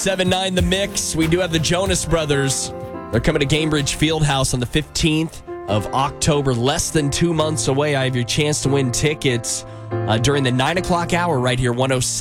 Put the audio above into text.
7-9 The Mix. We do have the Jonas Brothers. They're coming to Gainbridge Fieldhouse on the 15th of October. Less than 2 months away. I have your chance to win tickets during the 9 o'clock hour right here, 107.